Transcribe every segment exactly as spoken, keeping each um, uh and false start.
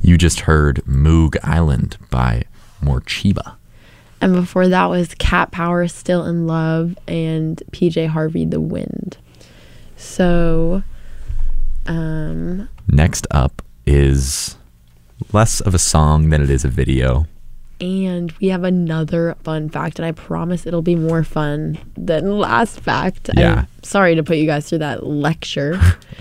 You just heard Moog Island by Morcheeba. And before that was Cat Power, Still in Love, and P J Harvey, The Wind. So, um... next up is less of a song than it is a video. And we have another fun fact, and I promise it'll be more fun than last fact. Yeah. I'm sorry to put you guys through that lecture,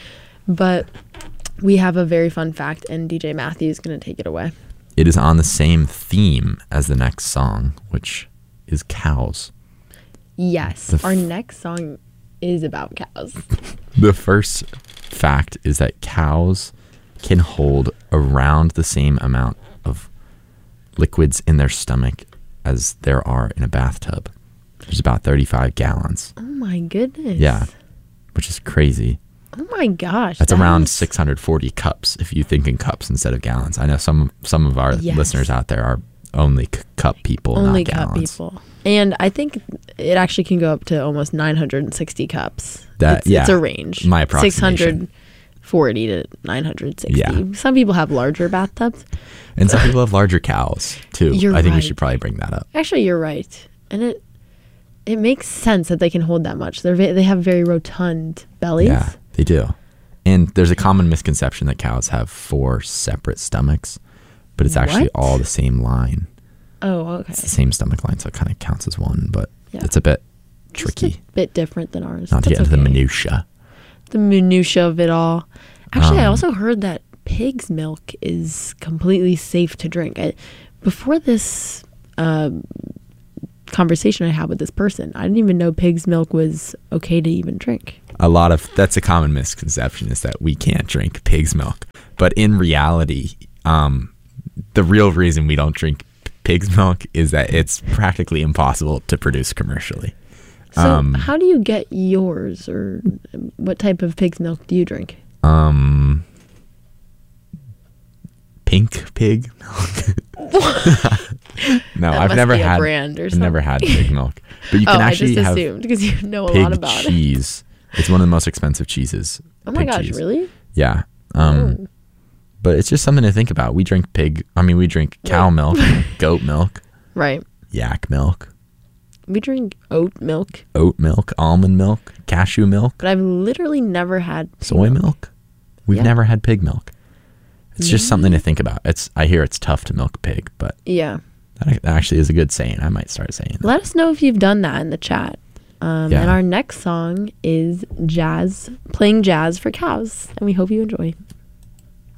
but we have a very fun fact, and D J Matthew is going to take it away. It is on the same theme as the next song, which is cows. Yes, F- our next song is about cows. The first fact is that cows can hold around the same amount of liquids in their stomach as there are in a bathtub. There's about thirty-five gallons. Oh my goodness. Yeah, which is crazy. Oh my gosh. That's that around is... six hundred forty cups if you think in cups instead of gallons. I know some some of our Yes. listeners out there are only c- cup people, Only not cup gallons. people. And I think it actually can go up to almost nine hundred sixty cups. That- it's, yeah, it's a range. my approximation. six hundred forty to nine hundred sixty. Yeah. Some people have larger bathtubs. And some people have larger cows too. You're I think we right. should probably bring that up. Actually, you're right. And it it makes sense that they can hold that much. They're ve- they have very rotund bellies. Yeah, they do. And there's a common misconception that cows have four separate stomachs, but it's actually What? all the same line. Oh, okay. It's the same stomach line, so it kind of counts as one, but Yeah. it's a bit Just tricky. a bit different than ours. Not to That's get into the okay. minutia. The minutia of it all. Actually, I Um, also heard that pig's milk is completely safe to drink. I, before this uh, conversation I had with this person, I didn't even know pig's milk was okay to even drink. A lot of that's a common misconception is that we can't drink pig's milk, but in reality, um, the real reason we don't drink pig's milk is that it's practically impossible to produce commercially. So Um, how do you get yours, or what type of pig's milk do you drink? Um, pink pig milk. No, That I've must never be a had. brand or I've never had something. pig milk, but you Oh, can I actually just have assumed because you know a pig lot about it. cheese. It's one of the most expensive cheeses. Oh my pig gosh, cheese. really? Yeah. Um, Oh. But it's just something to think about. We drink pig. I mean, we drink cow Wait. milk, goat milk, Right. yak milk, We drink oat milk, oat milk, almond milk, cashew milk, but I've literally never had pig soy milk. We've Yeah. never had pig milk. It's just Really? something to think about. It's. I hear it's tough to milk a pig, but Yeah. that actually is a good saying. I might start saying that. Let us know if you've done that in the chat. Um, Yeah. And our next song is Jazz, playing jazz for cows. And we hope you enjoy.